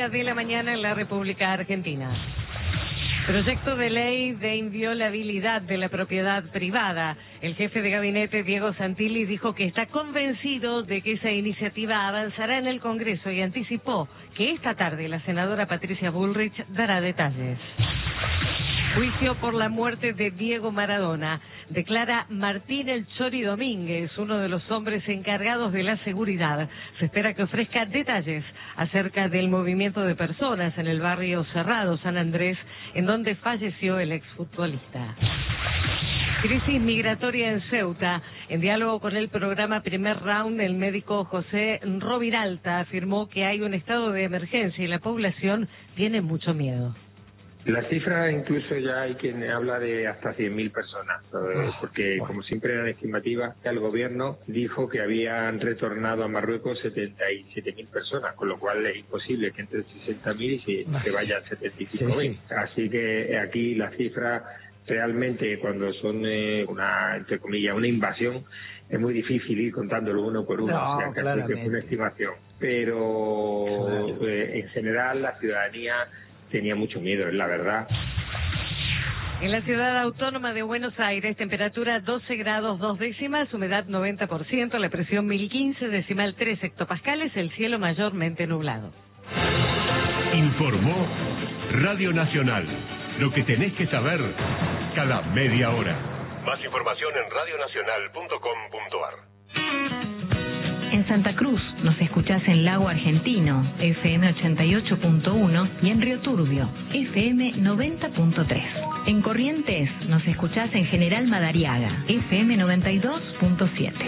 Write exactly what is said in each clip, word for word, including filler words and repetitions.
treinta de la mañana en la República Argentina. Proyecto de ley de inviolabilidad de la propiedad privada. El jefe de gabinete, Diego Santilli, dijo que está convencido de que esa iniciativa avanzará en el Congreso y anticipó que esta tarde la senadora Patricia Bullrich dará detalles. Juicio por la muerte de Diego Maradona. Declara Martín El Chori Domínguez, uno de los hombres encargados de la seguridad. Se espera que ofrezca detalles acerca del movimiento de personas en el barrio Cerrado, San Andrés, en donde falleció el exfutbolista. Crisis migratoria en Ceuta. En diálogo con el programa Primer Round, el médico José Roviralta afirmó que hay un estado de emergencia y la población tiene mucho miedo. La cifra, incluso ya hay quien habla de hasta cien mil personas, porque como siempre eran estimativas, el gobierno dijo que habían retornado a Marruecos setenta y siete mil personas, con lo cual es imposible que entre sesenta mil y se, se vayan setenta y cinco mil. Así que aquí la cifra realmente, cuando son eh, una, entre comillas, una invasión, es muy difícil ir contándolo uno por uno, no, o sea, casi que es una estimación. Pero claro. eh, en general la ciudadanía tenía mucho miedo, es la verdad. En la ciudad autónoma de Buenos Aires, temperatura doce grados dos décimas, humedad noventa por ciento, la presión mil quince decimal tres hectopascales, el cielo mayormente nublado. Informó Radio Nacional. Lo que tenés que saber cada media hora. Más información en radio nacional punto com punto a r. En Santa Cruz nos escuchás en Lago Argentino, F M ochenta y ocho punto uno, y en Río Turbio, F M noventa punto tres. En Corrientes nos escuchás en General Madariaga, F M noventa y dos punto siete.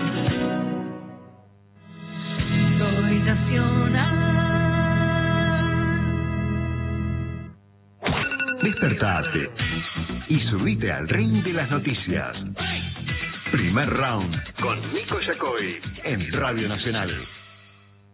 Soy nacional. Despertate y subite al ring de las noticias. Primer Round con Nico Yacoy en Radio Nacional.